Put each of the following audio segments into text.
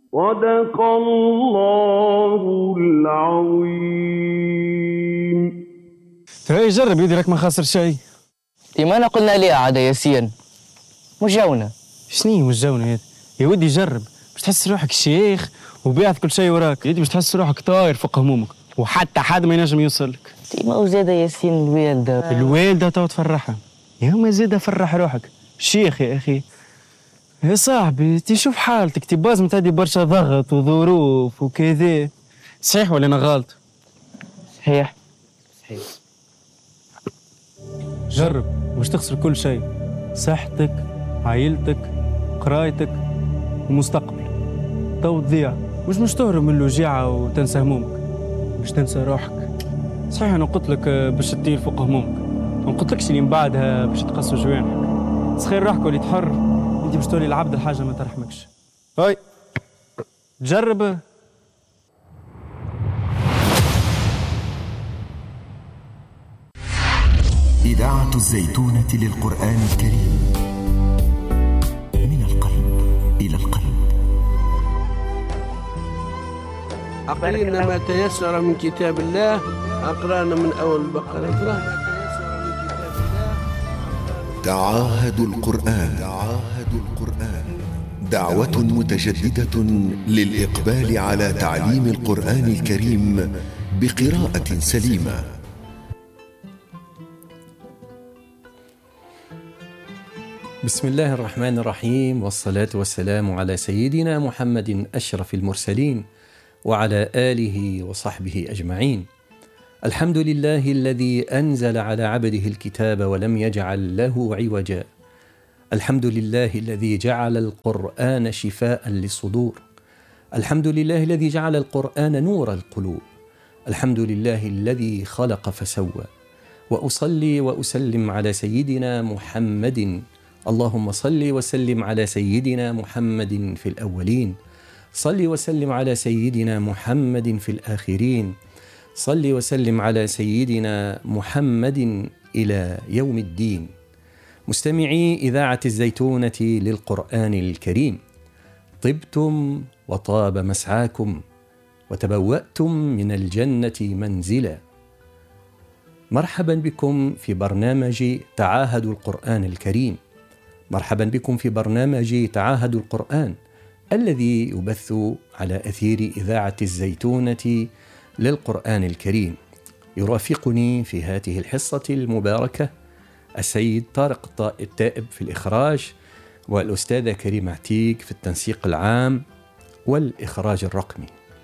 صدق الله العظيم. ترى جرب يديرك ما خاسر شيء. ما قلنا ليه عاد ياسين مش جونا. شني مش جونا هذا يا ودي؟ جرب باش تحس روحك شيخ وبيعت كل شيء وراك، يدي باش تحس روحك طاير فوق همومك وحتى حد ما ينجم يوصلك. ما هو زاد ياسين الوالده تو تفرحها يا ما زاد فرح روحك شيخ يا اخي. يا صاحبي تشوف حالتك تباز متادي برشا ضغط وظروف وكذا، صحيح ولا انا غلط؟ صحيح. جرب مش تخسر كل شيء، صحتك، عائلتك، قرايتك ومستقبلك. تو تضيع مش تهرب من الوجيعة وتنسى همومك، باش تنسى روحك. صحيح انا قلت لك باش تطير فوق همومك، ما قلتلكش اللي من بعدها باش تقصوا جوانحك. تسخير روحك ولي تحر، انت باش تولي العبد الحاجة ما ترحمكش. هاي جرب. إذاعة الزيتونة للقرآن الكريم، من القلب إلى القلب. أقرأنا ما تيسر من كتاب الله. أقرأنا من أول البقرة. تعاهدوا القرآن. دعوة متجددة للإقبال على تعليم القرآن الكريم بقراءة سليمة. بسم الله الرحمن الرحيم، والصلاة والسلام على سيدنا محمد أشرف المرسلين وعلى آله وصحبه أجمعين. الحمد لله الذي أنزل على عبده الكتاب ولم يجعل له عوجا. الحمد لله الذي جعل القرآن شفاء للصدور. الحمد لله الذي جعل القرآن نور القلوب. الحمد لله الذي خلق فسوى. وأصلي وأسلم على سيدنا محمد. اللهم صل وسلم على سيدنا محمد في الأولين، صل وسلم على سيدنا محمد في الآخرين، صل وسلم على سيدنا محمد إلى يوم الدين. مستمعي إذاعة الزيتونة للقرآن الكريم، طبتم وطاب مسعاكم وتبوأتم من الجنة منزلا. مرحبا بكم في برنامج تعاهد القرآن الكريم. مرحبا بكم في برنامج تعاهد القرآن الذي يبث على أثير إذاعة الزيتونة للقرآن الكريم. يرافقني في هذه الحصة المباركة السيد طارق التائب في الإخراج، والأستاذة كريمة عتيق في التنسيق العام والإخراج الرقمي.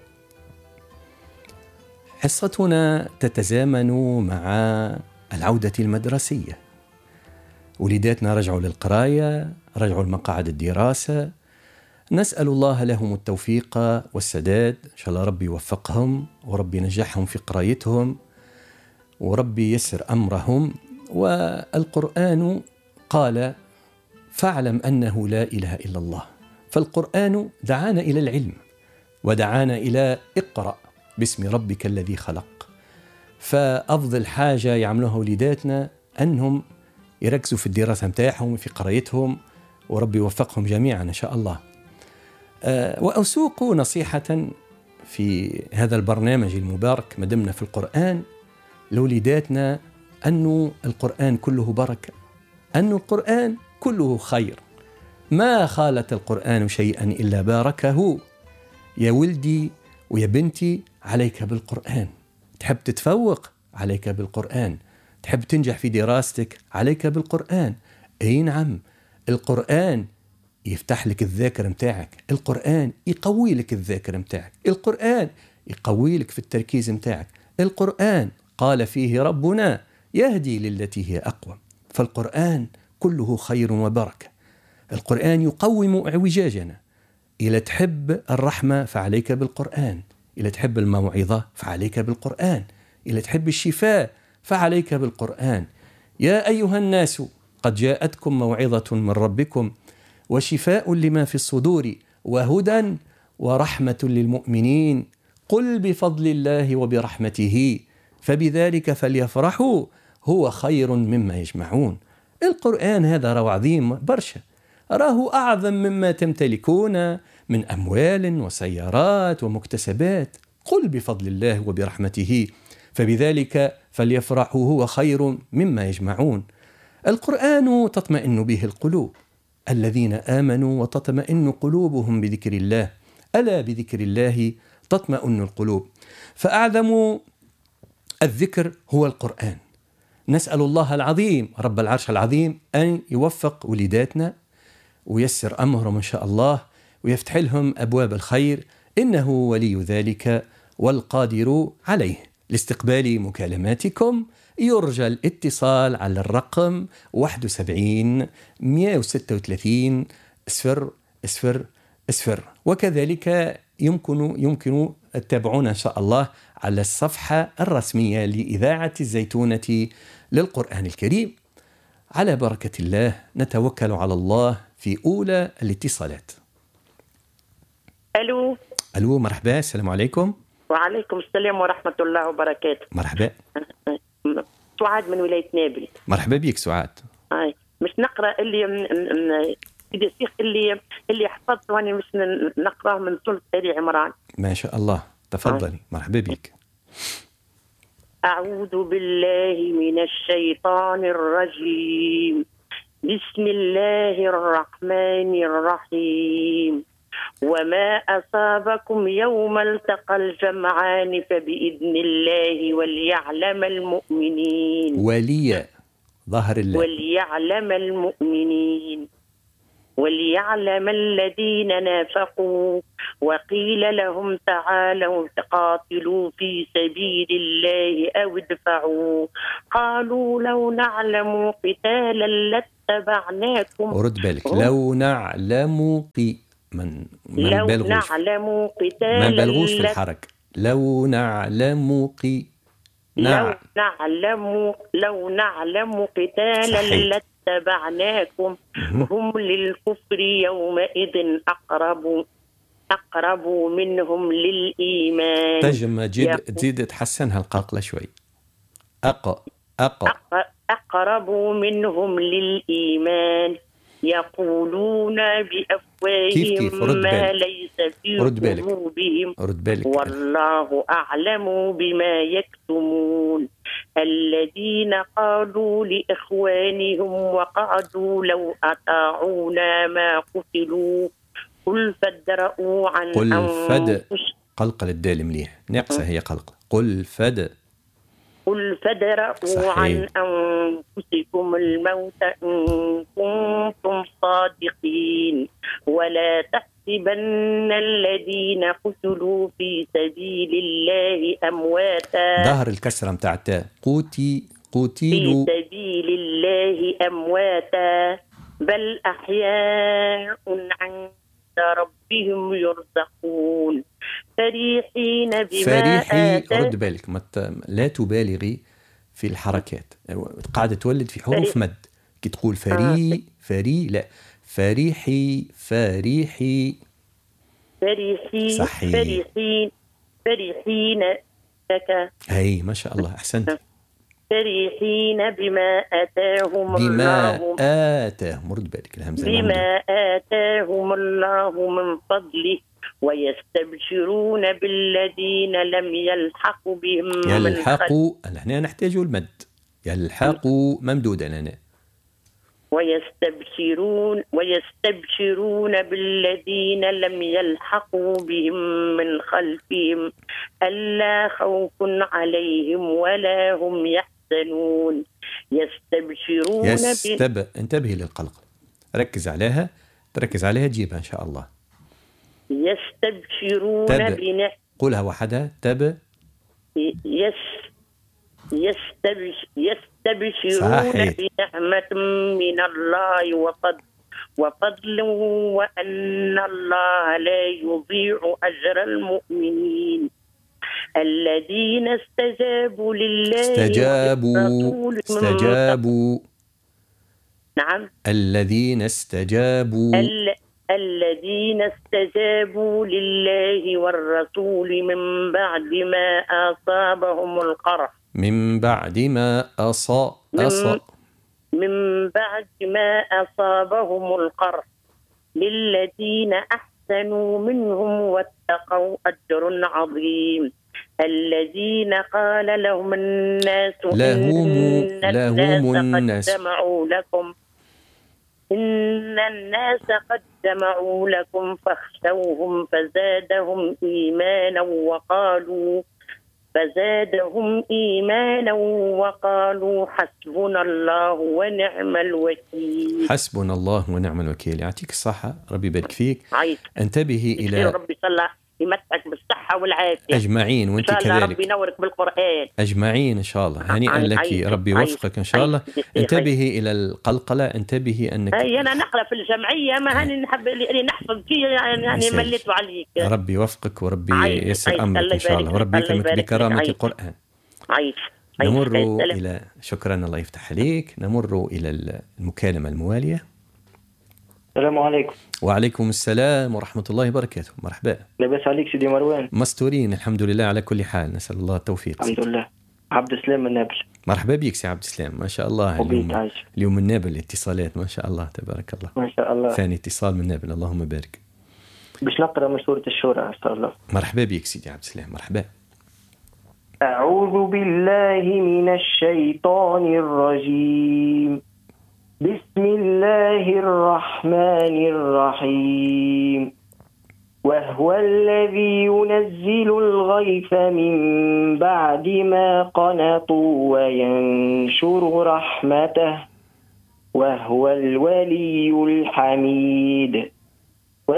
حصتنا تتزامن مع العودة المدرسية. وليداتنا رجعوا للقراية، رجعوا لمقاعد الدراسة. نسأل الله لهم التوفيق والسداد، إن شاء الله ربي يوفقهم وربي ينجحهم في قرايتهم وربي يسر أمرهم. والقرآن قال فاعلم أنه لا إله إلا الله. فالقرآن دعانا إلى العلم ودعانا إلى اقرأ باسم ربك الذي خلق. فأفضل حاجة يعملوها وليداتنا أنهم يركزوا في الدراسة متاعهم وفي قرايتهم، وربي يوفقهم جميعا إن شاء الله. وأسوق نصيحة في هذا البرنامج المبارك مدمنا في القرآن لوليداتنا، أن القرآن كله بركة، أن القرآن كله خير، ما خالت القرآن شيئا إلا باركه. يا ولدي ويا بنتي عليك بالقرآن. تحب تتفوق عليك بالقرآن، تحب تنجح في دراستك عليك بالقرآن. أي نعم، القرآن يفتح لك الذاكرة متاعك، القرآن يقوي لك الذاكرة متاعك، القرآن يقوي لك في التركيز متاعك. القرآن قال فيه ربنا يهدي للتي هي أقوم. فالقرآن كله خير وبركة. القرآن يقوم اعوجاجنا. إلى تحب الرحمة فعليك بالقرآن، إلى تحب الموعظة فعليك بالقرآن، إلى تحب الشفاء فعليك بالقرآن. يا أيها الناس قد جاءتكم موعظة من ربكم وشفاء لما في الصدور وهدى ورحمة للمؤمنين. قل بفضل الله وبرحمته فبذلك فليفرحوا هو خير مما يجمعون. القرآن هذا راه عظيم برشا، راه أعظم مما تمتلكون من أموال وسيارات ومكتسبات. قل بفضل الله وبرحمته فبذلك فليفرحوا هو خير مما يجمعون. القرآن تطمئن به القلوب، الذين آمنوا وتطمئن قلوبهم بذكر الله، ألا بذكر الله تطمئن القلوب. فأعظم الذكر هو القرآن. نسأل الله العظيم رب العرش العظيم أن يوفق وليداتنا ويسر أمرهم إن شاء الله ويفتح لهم أبواب الخير، إنه ولي ذلك والقادر عليه. لاستقبال مكالماتكم يرجى الاتصال على الرقم 71 136 000، وكذلك يمكن تتابعونا إن شاء الله على الصفحة الرسمية لإذاعة الزيتونة للقرآن الكريم. على بركة الله نتوكل على الله في أولى الاتصالات. ألو مرحبا، السلام عليكم. وعليكم السلام ورحمة الله وبركاته. مرحبا. سعاد من ولاية نابل. مرحبا بك سعاد. مش نقرأ اللي الشيخ اللي حفظته وأنا مش نقرأه من سورة آل عمران. ما شاء الله، تفضلي. مرحبا بك. أعوذ بالله من الشيطان الرجيم. بسم الله الرحمن الرحيم. وما أصابكم يوم التقى الجمعان فبإذن الله وليعلم المؤمنين. ظهر الله. وليعلم المؤمنين وليعلم الذين نافقوا وقيل لهم تعالوا تقاتلوا في سبيل الله أو ادفعوا قالوا لو نعلم قتالا لاتبعناكم. ورد بالك، لو نعلم ما نبالغوش في الحركة. لو نعلم لو نعلم قتالا لاتبعناكم هم للكفر يومئذ أقرب منهم للإيمان. تجمع تزيد تحسنها القاقلة شوي. أقرب منهم للإيمان يقولون بأفواههم ما ليس في قلوبهم والله أعلم بما يكتمون. الذين قالوا لإخوانهم وقعدوا لو أطاعونا ما قتلوا قل فادرءوا عن أنفسكم. قلقل الدال مليح، ناقصة هي قلقل. قل فادرءوا عن أنفسكم الموت إن كنتم صادقين ولا تحسبن الذين قتلوا في سبيل الله أمواتا. ظهر الكسرة متاع التاء. قتلوا في سبيل الله أمواتا بل أحياء عند ربهم يرزقون فرحين بما آتاهم. رد بالك لا تبالغي في الحركات، قاعدة تولد في حروف مد. كي تقول لا فريحي صحيح. فرحين لك. هاي ما شاء الله، أحسنت. فرحين بما آتاهم رد بالك الهمزة. بما آتاهم الله من فضله ويستبشرون بالذين لم يلحقوا بهم يلحقوا هنا نحتاج المد. يلحقوا ممدودا هنا. ويستبشرون بالذين لم يلحقوا بهم من خلفهم ألا خوف عليهم ولا هم يحزنون. يستبشرون انتبهي للقلقل، ركز عليها تجيبها إن شاء الله. يستبشرون قولها وحدها. يستبشرون بنعمة من الله وفضل وأن الله لا يضيع أجر المؤمنين. الذين استجابوا لله استجابوا. نعم. الذين استجابوا لله والرسول من بعد ما أصابهم القرح. من بعد ما أصابهم القرح للذين أحسنوا منهم واتقوا أجر عظيم. الذين قال لهم الناس إن الناس قد جمعوا لكم فاخشوهم فزادهم إيمانا وقالوا حسبنا الله ونعم الوكيل. حسبنا الله ونعم الوكيل. يعطيك الصحة، ربي يبارك فيك. انتبهي إلى ربي صلى يمتعك بالصحة والعافية أجمعين، وأنت كذلك. ربي ينورك بالقرآن أجمعين إن شاء الله. هنيئا لك، ربي يوفقك إن شاء الله. انتبهي إلى القلقلة، انتبهي أنك أنا نقرأ في الجمعية، ما هاني نحب اللي نحفظ فيه يعني مليت عليك. ربي يوفقك وربي ييسر أمرك إن شاء الله، وربي يكرمك بكرامة القرآن. نمر إلى شكرا، الله يفتح عليك. نمر إلى المكالمة الموالية. السلام عليكم. وعليكم السلام ورحمة الله وبركاته. مرحبا. لاباس عليك سيدي مروان؟ مستورين الحمد لله على كل حال، نسأل الله التوفيق. الحمد لله. عبد السلام من نابل. مرحبا بك سي عبد السلام، ما شاء الله. اليوم من نابل اتصالات ما شاء الله تبارك الله. ما شاء الله. ثاني اتصال من نابل، اللهم بارك. باش نقرأ من سورة الشورى إن شاء الله. مرحبا بك سيدي عبد السلام، مرحبا. أعوذ بالله من الشيطان الرجيم. بسم الله الرحمن الرحيم. وهو الذي ينزل الغيث من بعد ما قنطوا وينشر رحمته وهو الولي الحميد.